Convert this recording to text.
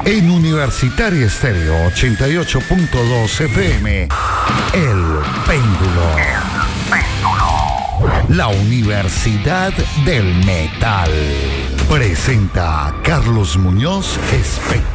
En Universitaria Estéreo 88.2 FM, El Péndulo. La Universidad del Metal presenta a Carlos Muñoz Espectro.